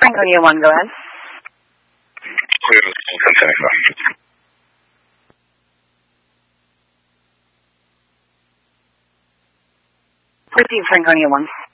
Franconia 1, go ahead. Clear to San 15 Franconia 1.